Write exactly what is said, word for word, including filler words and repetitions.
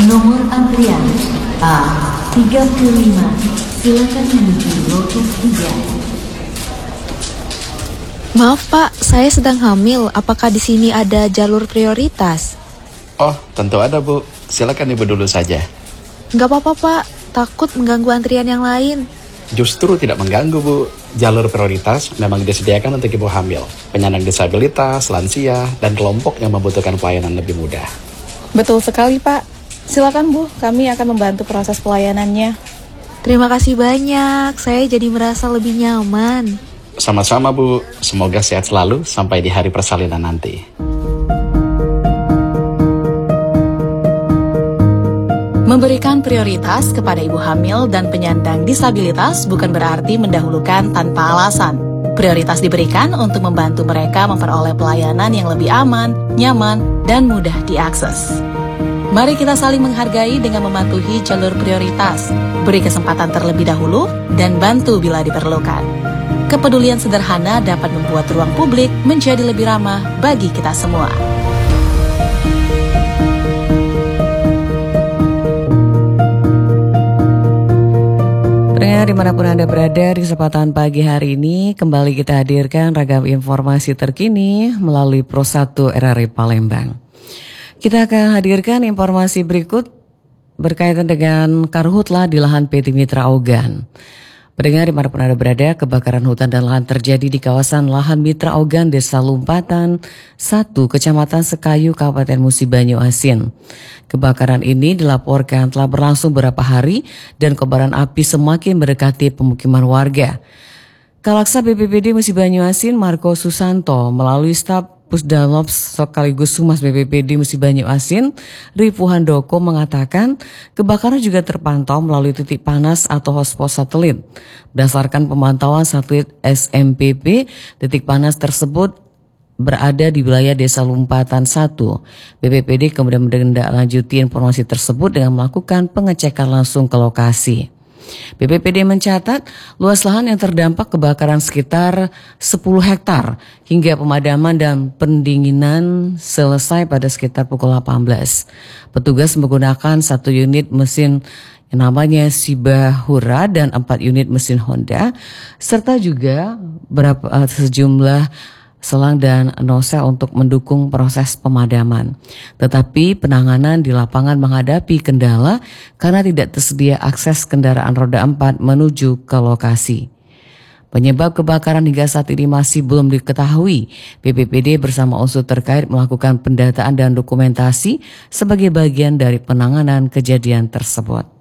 Nomor antrian A tiga puluh lima, silakan menuju loket tiga. Maaf Pak, saya sedang hamil. Apakah di sini ada jalur prioritas? Oh, tentu ada Bu. Silakan Ibu dulu saja. Nggak apa-apa Pak, takut mengganggu antrian yang lain. Justru tidak mengganggu Bu. Jalur prioritas memang disediakan untuk ibu hamil, penyandang disabilitas, lansia, dan kelompok yang membutuhkan pelayanan lebih mudah. Betul sekali Pak. Silakan Bu, kami akan membantu proses pelayanannya. Terima kasih banyak, saya jadi merasa lebih nyaman. Sama-sama Bu, semoga sehat selalu sampai di hari persalinan nanti. Memberikan prioritas kepada ibu hamil dan penyandang disabilitas bukan berarti mendahulukan tanpa alasan. Prioritas diberikan untuk membantu mereka memperoleh pelayanan yang lebih aman, nyaman, dan mudah diakses. Mari kita saling menghargai dengan mematuhi jalur prioritas, beri kesempatan terlebih dahulu, dan bantu bila diperlukan. Kepedulian sederhana dapat membuat ruang publik menjadi lebih ramah bagi kita semua. Pendengar dimanapun Anda berada, di kesempatan pagi hari ini kembali kita hadirkan ragam informasi terkini melalui Pro satu R R I Palembang. Kita akan hadirkan informasi berikut berkaitan dengan karhutlah di lahan P T Mitra Ogan. Pendengar dimanapun Anda berada, kebakaran hutan dan lahan terjadi di kawasan lahan Mitra Ogan, Desa Lumpatan satu, Kecamatan Sekayu, Kabupaten Musi Banyu Asin. Kebakaran ini dilaporkan telah berlangsung beberapa hari dan kobaran api semakin mendekati pemukiman warga. Kalaksa B P B D Musi Banyu Asin, Marco Susanto, melalui staf Pusdalops sekaligus Humas B P B D Musi Banyu Asin, Rifu Handoko, mengatakan kebakaran juga terpantau melalui titik panas atau hotspot satelit. Berdasarkan pemantauan satelit S M P P, titik panas tersebut berada di wilayah Desa Lumpatan satu. B P B D kemudian menindaklanjuti informasi tersebut dengan melakukan pengecekan langsung ke lokasi. B P B D mencatat luas lahan yang terdampak kebakaran sekitar sepuluh hektar hingga pemadaman dan pendinginan selesai pada sekitar pukul delapan belas. Petugas menggunakan satu unit mesin yang namanya Sibahura dan empat unit mesin Honda serta juga berapa uh, sejumlah selang dan nosel untuk mendukung proses pemadaman. Tetapi penanganan di lapangan menghadapi kendala karena tidak tersedia akses kendaraan roda empat menuju ke lokasi. Penyebab kebakaran hingga saat ini masih belum diketahui. B P B D bersama unsur terkait melakukan pendataan dan dokumentasi sebagai bagian dari penanganan kejadian tersebut.